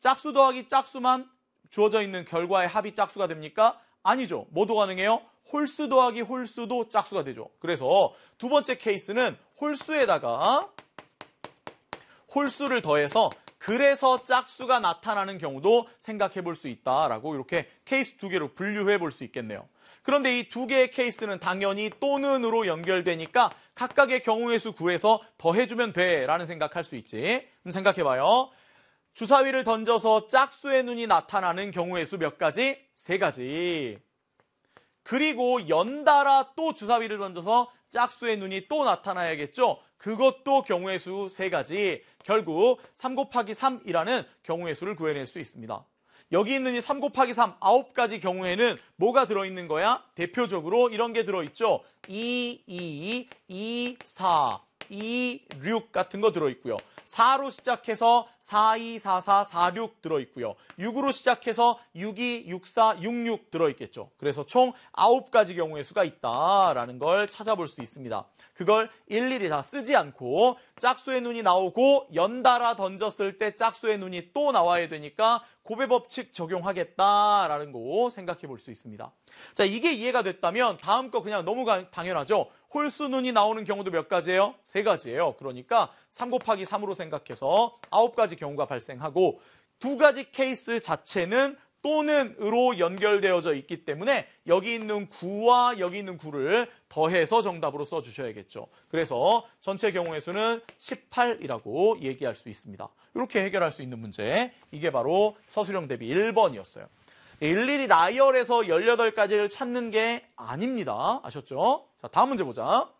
짝수 더하기 짝수만 주어져 있는 결과의 합이 짝수가 됩니까? 아니죠. 뭐도 가능해요? 홀수 더하기 홀수도 짝수가 되죠. 그래서 두 번째 케이스는 홀수에다가 홀수를 더해서 그래서 짝수가 나타나는 경우도 생각해 볼 수 있다라고 이렇게 케이스 두 개로 분류해 볼 수 있겠네요. 그런데 이 두 개의 케이스는 당연히 또는으로 연결되니까 각각의 경우의 수 구해서 더해주면 돼라는 생각할 수 있지. 그럼 생각해봐요. 주사위를 던져서 짝수의 눈이 나타나는 경우의 수 몇 가지? 3가지. 그리고 연달아 또 주사위를 던져서 짝수의 눈이 또 나타나야겠죠? 그것도 경우의 수 3가지. 결국 3 곱하기 3이라는 경우의 수를 구해낼 수 있습니다. 여기 있는 이 3 곱하기 3, 9가지 경우에는 뭐가 들어있는 거야? 대표적으로 이런 게 들어있죠? 2, 4, 2, 6 같은 거 들어있고요. 4로 시작해서 4, 2, 4, 4, 4, 6 들어있고요. 6으로 시작해서 6, 2, 6, 4, 6, 6 들어있겠죠. 그래서 총 9가지 경우의 수가 있다라는 걸 찾아볼 수 있습니다. 그걸 일일이 다 쓰지 않고 짝수의 눈이 나오고 연달아 던졌을 때 짝수의 눈이 또 나와야 되니까 곱의 법칙 적용하겠다라는 거 생각해 볼 수 있습니다. 자, 이게 이해가 됐다면 다음 거 그냥 너무 당연하죠. 홀수 눈이 나오는 경우도 몇 가지예요? 3가지예요. 그러니까 3 곱하기 3으로 생각해서 9가지 경우가 발생하고 2가지 케이스 자체는 또는으로 연결되어져 있기 때문에 여기 있는 9와 여기 있는 9를 더해서 정답으로 써주셔야겠죠. 그래서 전체 경우의 수는 18이라고 얘기할 수 있습니다. 이렇게 해결할 수 있는 문제, 이게 바로 서술형 대비 1번이었어요. 일일이 나열해서 18가지를 찾는 게 아닙니다. 아셨죠? 자, 다음 문제 보자.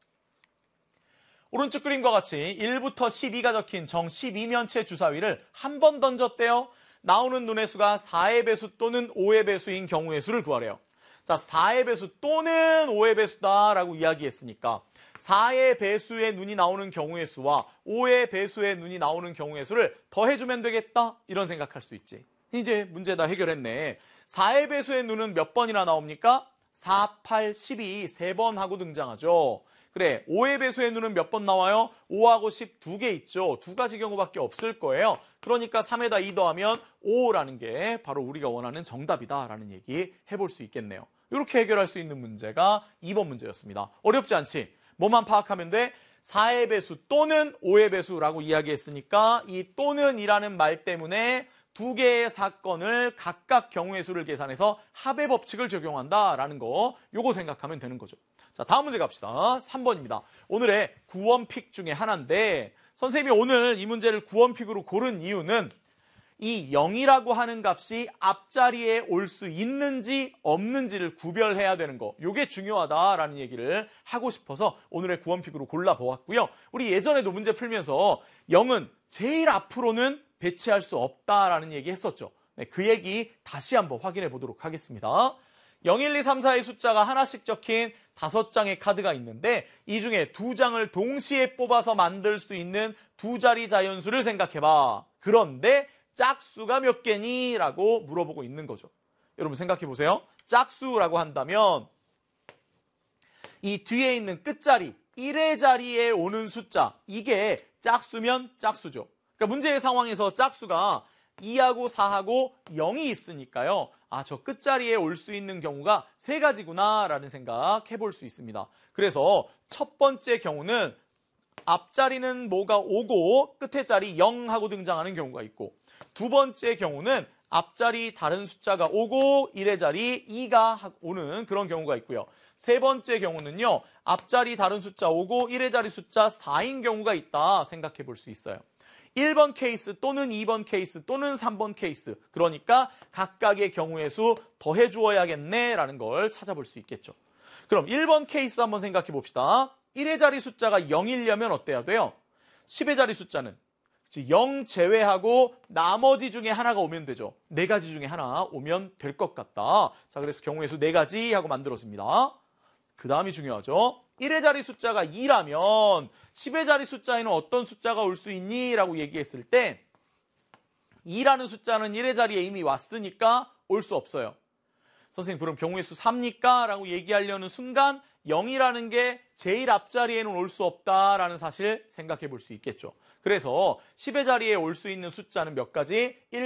오른쪽 그림과 같이 1부터 12가 적힌 정 12면체 주사위를 한 번 던졌대요. 나오는 눈의 수가 4의 배수 또는 5의 배수인 경우의 수를 구하래요. 자, 4의 배수 또는 5의 배수다라고 이야기했으니까 4의 배수의 눈이 나오는 경우의 수와 5의 배수의 눈이 나오는 경우의 수를 더해주면 되겠다, 이런 생각할 수 있지. 이제 문제 다 해결했네. 4의 배수의 눈은 몇 번이나 나옵니까? 4, 8, 12 3번 하고 등장하죠. 그래, 5의 배수의 눈은 몇 번 나와요? 5하고 10 2개 있죠. 2가지 경우밖에 없을 거예요. 그러니까 3에다 2 더하면 5라는 게 바로 우리가 원하는 정답이다라는 얘기 해볼 수 있겠네요. 이렇게 해결할 수 있는 문제가 2번 문제였습니다. 어렵지 않지? 뭐만 파악하면 돼? 4의 배수 또는 5의 배수라고 이야기했으니까 이 또는이라는 말 때문에 2개의 사건을 각각 경우의 수를 계산해서 합의 법칙을 적용한다라는 거, 요거 생각하면 되는 거죠. 자, 다음 문제 갑시다. 3번입니다. 오늘의 구원픽 중에 하나인데 선생님이 오늘 이 문제를 구원픽으로 고른 이유는 이 0이라고 하는 값이 앞자리에 올 수 있는지 없는지를 구별해야 되는 거, 요게 중요하다라는 얘기를 하고 싶어서 오늘의 구원픽으로 골라보았고요. 우리 예전에도 문제 풀면서 0은 제일 앞으로는 배치할 수 없다라는 얘기 했었죠. 네, 그 얘기 다시 한번 확인해 보도록 하겠습니다. 0, 1, 2, 3, 4의 숫자가 하나씩 적힌 5장의 카드가 있는데 이 중에 2장을 동시에 뽑아서 만들 수 있는 2자리 자연수를 생각해봐. 그런데 짝수가 몇 개니? 라고 물어보고 있는 거죠. 여러분 생각해 보세요. 짝수라고 한다면 이 뒤에 있는 끝자리 1의 자리에 오는 숫자, 이게 짝수면 짝수죠. 그러니까 문제의 상황에서 짝수가 2하고 4하고 0이 있으니까요. 아, 저 끝자리에 올 수 있는 경우가 3가지구나 라는 생각 해볼 수 있습니다. 그래서 첫 번째 경우는 앞자리는 뭐가 오고 끝에 자리 0하고 등장하는 경우가 있고, 두 번째 경우는 앞자리 다른 숫자가 오고 1의 자리 2가 오는 그런 경우가 있고요. 세 번째 경우는요, 앞자리 다른 숫자 오고 1의 자리 숫자 4인 경우가 있다 생각해 볼 수 있어요. 1번 케이스 또는 2번 케이스 또는 3번 케이스, 그러니까 각각의 경우의 수 더해 주어야겠네 라는 걸 찾아볼 수 있겠죠. 그럼 1번 케이스 한번 생각해 봅시다. 1의 자리 숫자가 0이려면 어때야 돼요? 10의 자리 숫자는 0 제외하고 나머지 중에 하나가 오면 되죠. 4가지 중에 하나 오면 될 것 같다. 자, 그래서 경우의 수 4가지 하고 만들어집니다. 그 다음이 중요하죠. 1의 자리 숫자가 2라면 10의 자리 숫자에는 어떤 숫자가 올 수 있니? 라고 얘기했을 때 2라는 숫자는 1의 자리에 이미 왔으니까 올 수 없어요. 선생님, 그럼 경우의 수 3니까? 라고 얘기하려는 순간 0이라는 게 제일 앞자리에는 올 수 없다라는 사실 생각해 볼 수 있겠죠. 그래서 10의 자리에 올 수 있는 숫자는 몇 가지? 1,